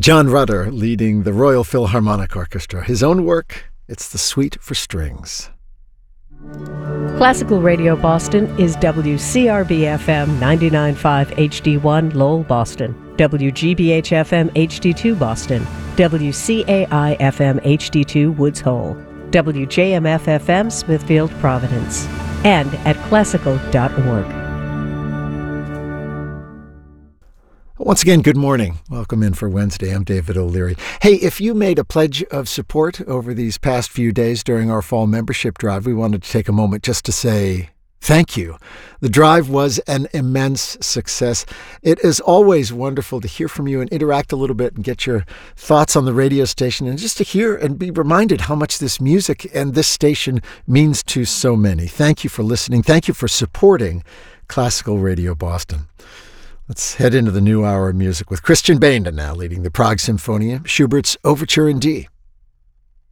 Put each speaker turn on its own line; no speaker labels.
John Rutter leading the Royal Philharmonic Orchestra. His own work, it's the Suite for Strings.
Classical Radio Boston is WCRB-FM 99.5 HD1 Lowell, Boston, WGBH-FM HD2 Boston, WCAI-FM HD2 Woods Hole, WJMF-FM Smithfield, Providence, and at classical.org.
Once again, good morning. Welcome in for Wednesday. I'm David O'Leary. Hey, if you made a pledge of support over these past few days during our fall membership drive, we wanted to take a moment just to say thank you. The drive was an immense success. It is always wonderful to hear from you and interact a little bit and get your thoughts on the radio station and just to hear and be reminded how much this music and this station means to so many. Thank you for listening. Thank you for supporting Classical Radio Boston. Let's head into the new hour of music with Christian Bainton now leading the Prague Sinfonia, Schubert's Overture in D.